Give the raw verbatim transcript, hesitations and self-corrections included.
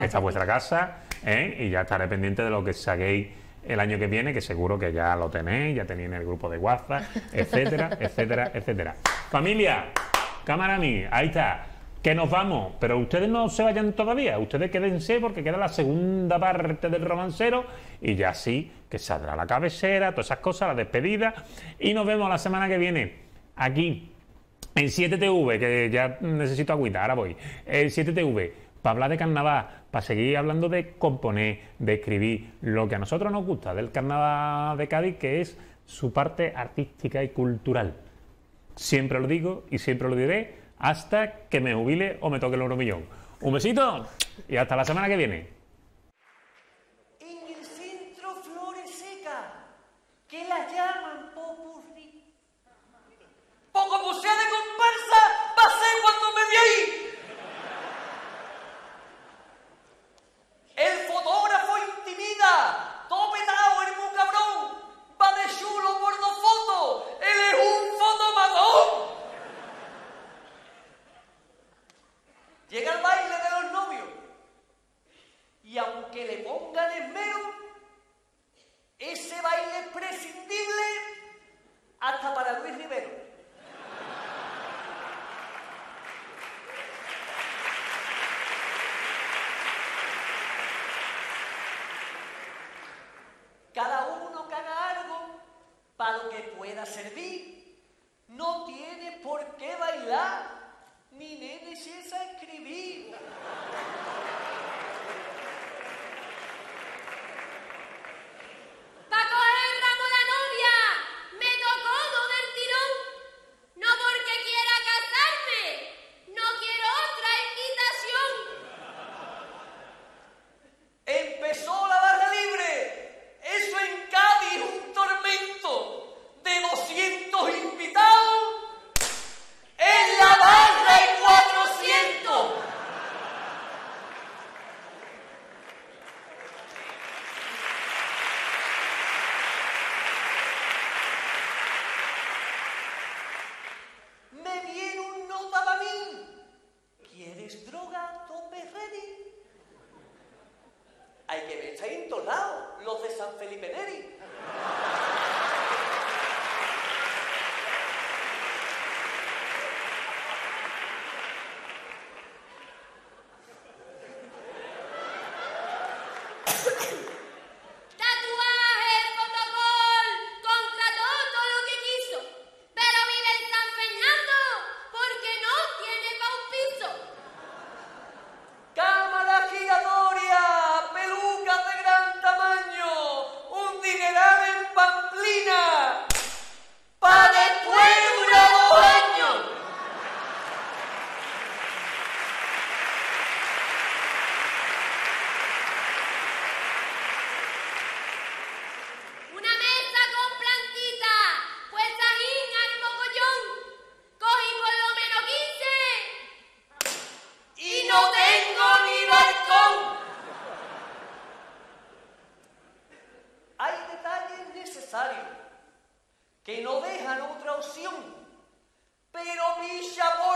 Esta es vuestra casa, ¿eh? Y ya estaré pendiente de lo que saquéis el año que viene, que seguro que ya lo tenéis, ya tenéis en el grupo de WhatsApp, etcétera, etcétera, etcétera. Familia, cámara a mí, ahí está. Que nos vamos, pero ustedes no se vayan todavía, ustedes quédense porque queda la segunda parte del romancero y ya sí, que saldrá la cabecera, todas esas cosas, la despedida, y nos vemos la semana que viene, aquí, en siete T V, que ya necesito agüita, ahora voy, en siete T V, para hablar de carnaval, para seguir hablando de componer, de escribir, lo que a nosotros nos gusta del carnaval de Cádiz, que es su parte artística y cultural. Siempre lo digo y siempre lo diré, hasta que me jubile o me toque el oro millón. Un besito y hasta la semana que viene. En el centro flores secas, que las llaman popurrí. Poco museo de comparsa va a ser cuando me vi ahí. El fotógrafo intimida, todo petado, el muy cabrón, va de chulo por dos fotos, él es un fotomatón. Llega el baile de los novios y aunque le pongan esmero, ese baile es prescindible hasta para Luis Rivero. Cada uno que haga algo para lo que pueda servir, no tiene por qué bailar. Ni nenes es a escribir. Pa' coger el ramo la novia, me tocó do del tirón. No porque quiera casarme, no quiero otra invitación. Empezó la barra libre. Eso en Cádiz es un tormento. De doscientos invitados, en la barra hay cuatrocientos. Me viene un nota para mí. ¿Quieres droga, tope ready? Hay que ver, está ahí en todos lados, los de San Felipe Neri. Tatuaje, fotocol, contrató todo lo que quiso, pero vive en San Fernando porque no tiene pa' un piso. Cámara giratoria, pelucas de gran tamaño, un dineral en Pamplina, pa' después durar dos años. Una mesa con plantita, pues tajín al mogollón, cogí por lo menos quince Y no tengo ni balcón. Hay detalles necesarios que no dejan otra opción, pero mi chapo